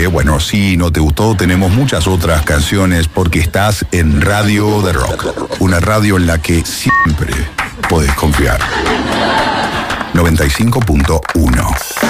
que, bueno, si no te gustó, tenemos muchas otras canciones porque estás en Radio de Rock. Una radio en la que siempre podés confiar. 95.1